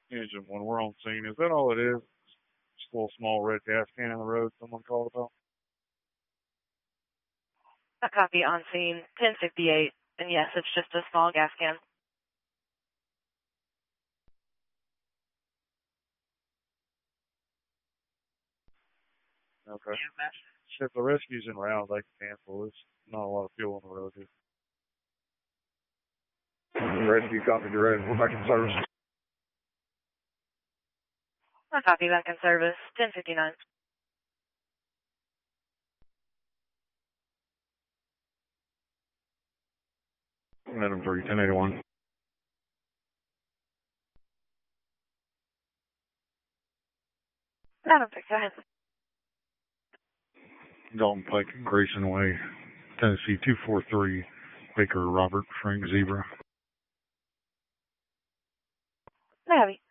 engine when we're on scene. Is that all it is? Just a little small red gas can in the road someone called about? A copy on scene, 1058. And yes, it's just a small gas can. Okay. If the rescue's en route, they can cancel. There's not a lot of fuel on the road here. Rescue, copy direct. We're back in service. A copy, back in service, 1059. Adam 3, 1081. Adam 3, go ahead. Dalton Pike, Grayson Way, Tennessee 243, Baker Robert Frank Zebra. Heavy.